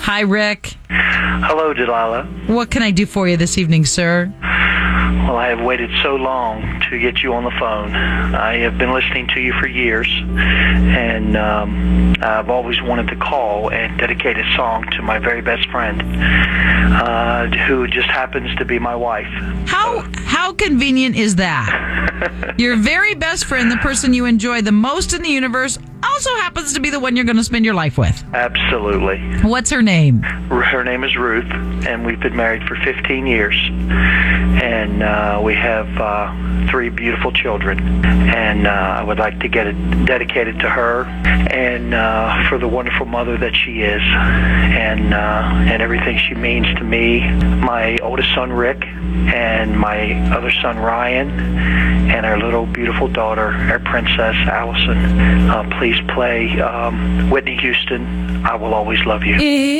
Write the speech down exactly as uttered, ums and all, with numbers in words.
Hi, Rick. Hello, Delilah. What can I do for you this evening, sir? Well, I have waited so long to get you on the phone. I have been listening to you for years, and um, I've always wanted to call and dedicate a song to my very best friend, uh, who just happens to be my wife. How how convenient is that? Your very best friend, the person you enjoy the most in the universe, also happens to be the one you're going to spend your life with. Absolutely. What's her name? Her name is Ruth, and we've been married for fifteen years. And uh, we have uh, three beautiful children. And uh, I would like to get it dedicated to her and uh, for the wonderful mother that she is, and uh, and everything she means to me, my oldest son Rick, and my other son Ryan, and our little beautiful daughter, our princess Allison. Uh, please play um, Whitney Houston, I Will Always Love You.